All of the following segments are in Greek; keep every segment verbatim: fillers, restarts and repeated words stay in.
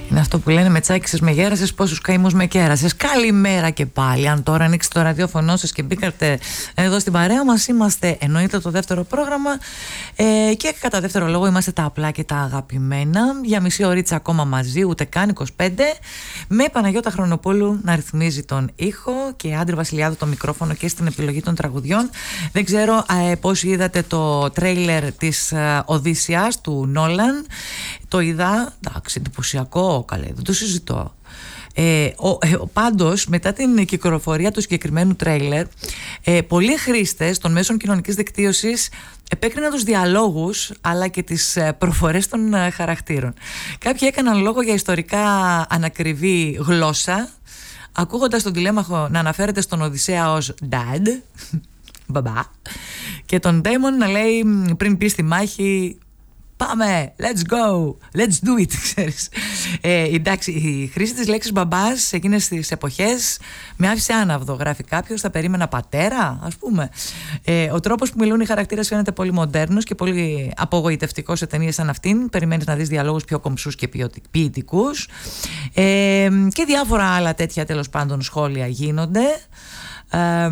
Είναι αυτό που λένε με τσάκισες με γέρασες, πόσους καημούς με κέρασες. Καλημέρα και πάλι. Αν τώρα ανοίξετε το ραδιόφωνο σας και μπήκατε εδώ στην παρέα μας, είμαστε εννοείται το δεύτερο πρόγραμμα ε, και κατά δεύτερο λόγο είμαστε τα απλά και τα αγαπημένα. Για μισή ωρίτσα ακόμα μαζί, ούτε καν είκοσι πέντε, με Παναγιώτα Χρονοπούλου να ρυθμίζει τον ήχο και Άντρη Βασιλιάδου το μικρόφωνο και στην επιλογή των τραγουδιών. Δεν ξέρω ε, πώς είδατε το τρέιλερ της ε, Οδύσσιας του Νόλαν. Το είδα, εντάξει, εντυπωσιακό, καλέ, δεν το συζητώ. Ε, ο, ε, πάντως, μετά την κυκλοφορία του συγκεκριμένου τρέιλερ, ε, πολλοί χρήστες των μέσων κοινωνικής δικτύωσης επέκριναν τους διαλόγους αλλά και τις προφορές των ε, χαρακτήρων. Κάποιοι έκαναν λόγο για ιστορικά ανακριβή γλώσσα, ακούγοντας τον Τηλέμαχο να αναφέρεται στον Οδυσσέα ως dad, μπαμπά, και τον Ντέιμον να λέει πριν πει στη μάχη «Πάμε, let's go, let's do it», ξέρεις. Ε, εντάξει, η χρήση της λέξης μπαμπάς σε εκείνες τις εποχές με άφησε άναυδο, γράφει κάποιος, θα περίμενα πατέρα, ας πούμε. Ε, ο τρόπος που μιλούν οι χαρακτήρες φαίνεται πολύ μοντέρνος και πολύ απογοητευτικός σε ταινίες σαν αυτήν. Περιμένεις να δεις διαλόγους πιο κομψούς και ποιητικούς. Ε, και διάφορα άλλα τέτοια τέλος πάντων σχόλια γίνονται. Ε,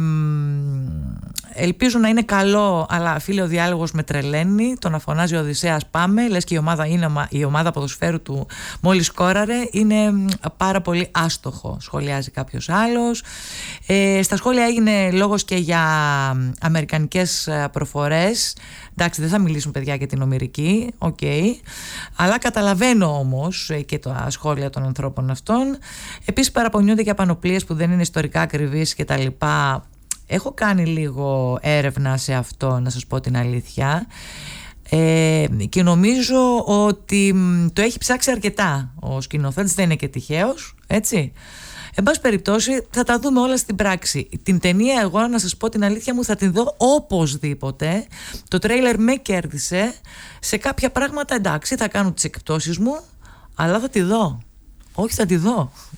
ελπίζω να είναι καλό, αλλά φίλε, ο διάλογος με τρελαίνει. Το να φωνάζει ο Οδυσσέας «Πάμε», λες και η ομάδα, είναι, η ομάδα ποδοσφαίρου του μόλις σκόραρε, είναι πάρα πολύ άστοχο, σχολιάζει κάποιος άλλος. ε, Στα σχόλια έγινε λόγος και για αμερικανικές προφορές. Εντάξει, δεν θα μιλήσουν παιδιά για την Ομηρική, οκ, okay. Αλλά καταλαβαίνω όμως και τα σχόλια των ανθρώπων αυτών. Επίσης παραπονιούνται για πανοπλίες που δεν είναι ιστορικά ακριβείς και τα λοιπά. Έχω κάνει λίγο έρευνα σε αυτό, να σας πω την αλήθεια, ε, και νομίζω ότι το έχει ψάξει αρκετά ο σκηνοθέτης, δεν είναι και τυχαίος, έτσι. Εν πάση περιπτώσει θα τα δούμε όλα στην πράξη. Την ταινία, εγώ να σας πω την αλήθεια μου, θα την δω οπωσδήποτε. Το τρέιλερ με κέρδισε. Σε κάποια πράγματα εντάξει θα κάνω τις εκπτώσεις μου, αλλά θα τη δω. Όχι, θα τη δω.